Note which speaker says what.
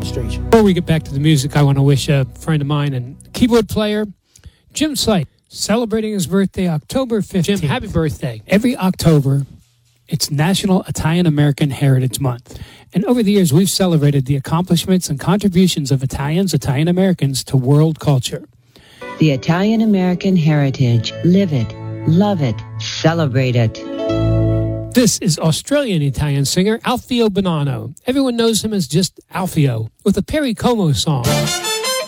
Speaker 1: demonstration.
Speaker 2: Before we get back to the music, I want to wish a friend of mine and keyboard player, Jim Sight, celebrating his birthday October 15th. Jim, happy birthday. Every October, it's National Italian-American Heritage Month. And over the years, we've celebrated the accomplishments and contributions of Italians, Italian-Americans to world culture.
Speaker 3: The Italian-American heritage. Live it, love it, celebrate it.
Speaker 2: This is Australian Italian singer Alfio Bonanno. Everyone knows him as just Alfio, with a Perry Como song.